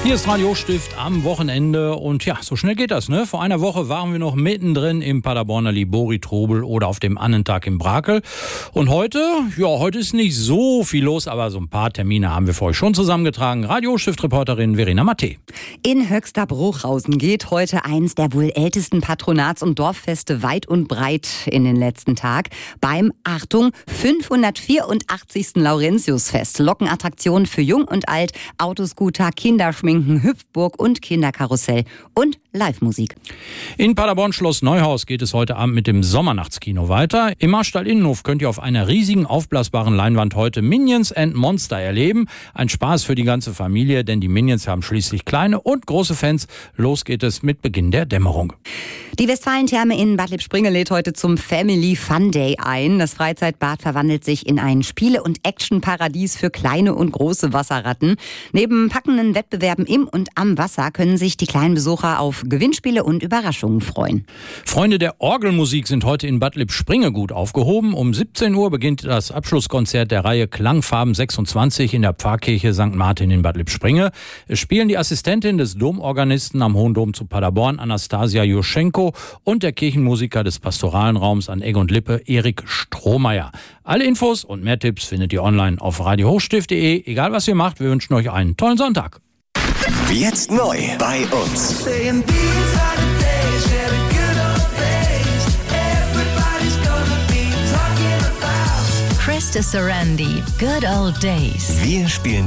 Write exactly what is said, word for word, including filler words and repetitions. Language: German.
Hier ist Radio Stift am Wochenende und ja, so schnell geht das, ne? Vor einer Woche waren wir noch mittendrin im Paderborner Libori-Trubel oder auf dem Annentag im Brakel. Und heute, ja, heute ist nicht so viel los, aber so ein paar Termine haben wir für euch schon zusammengetragen. Radio Stift-Reporterin Verena Matte. In Höxter-Bruchhausen geht heute eins der wohl ältesten Patronats- und Dorffeste weit und breit in den letzten Tag. Beim, Achtung, fünfhundertvierundachtzigsten Laurentiusfest. Lockenattraktionen für Jung und Alt, Autoscooter, Kinderschminken, Hüpfburg und Kinderkarussell und Live-Musik. In Paderborn Schloss Neuhaus geht es heute Abend mit dem Sommernachtskino weiter. Im Marstall Innenhof könnt ihr auf einer riesigen aufblasbaren Leinwand heute Minions and Monster erleben. Ein Spaß für die ganze Familie, denn die Minions haben schließlich kleine und große Fans. Los geht es mit Beginn der Dämmerung. Die Westfalentherme in Bad Lippspringe lädt heute zum Family Fun Day ein. Das Freizeitbad verwandelt sich in ein Spiele- und Action-Paradies für kleine und große Wasserratten. Neben packenden Wettbewerben im und am Wasser können sich die kleinen Besucher auf Gewinnspiele und Überraschungen freuen. Freunde der Orgelmusik sind heute in Bad Lippspringe gut aufgehoben. Um siebzehn Uhr beginnt das Abschlusskonzert der Reihe Klangfarben sechsundzwanzig in der Pfarrkirche Sankt Martin in Bad Lippspringe. Es spielen die Assistentin des Domorganisten am Hohen Dom zu Paderborn, Anastasia Juschenko, und der Kirchenmusiker des pastoralen Raums an Egg und Lippe, Erik Strohmeier. Alle Infos und mehr Tipps findet ihr online auf radio hochstift punkt de. Egal was ihr macht, wir wünschen euch einen tollen Sonntag. Jetzt neu bei uns. Krista Sarandi, Good Old Days. Wir spielen